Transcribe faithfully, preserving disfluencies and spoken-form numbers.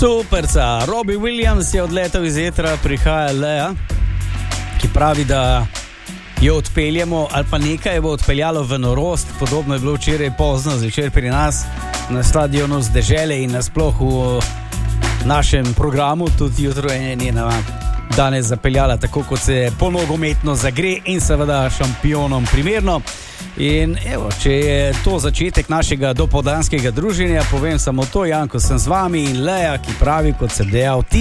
Superca, Robbie Williams je odletel iz etra, prihaja Lea, ki pravi, da jo odpeljemo, ali pa nekaj bo odpeljalo v norost. Podobno je bilo včeraj pozno zvečer pri nas na stadionu z Dežele in nasploh v našem programu, tudi jutro je njena danes zapeljala tako, kot se po nogometno zagre in seveda šampionom primerno. In evo, če je to začetek našega dopoldanskega druženja, povem samo to, Janko, sem z vami in Lea, ki pravi, kot sem dejal, ti